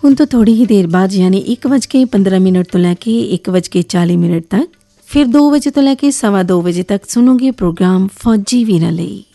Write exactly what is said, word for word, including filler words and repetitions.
ਹੁਣ ਤੋਂ ਥੋੜ੍ਹੀ ਹੀ ਦੇਰ ਬਾਅਦ ਯਾਨੀ ਇੱਕ ਵੱਜ ਕੇ ਪੰਦਰਾਂ ਮਿੰਟ ਤੋਂ ਲੈ ਕੇ ਇੱਕ ਵੱਜ ਕੇ ਚਾਲੀ ਮਿੰਟ ਤੱਕ, ਫਿਰ ਦੋ ਵਜੇ ਤੋਂ ਲੈ ਕੇ ਸਵਾ ਦੋ ਵਜੇ ਤੱਕ ਸੁਣੋਗੇ ਪ੍ਰੋਗਰਾਮ ਫੌਜੀ ਵੀਰਾਂ ਲਈ।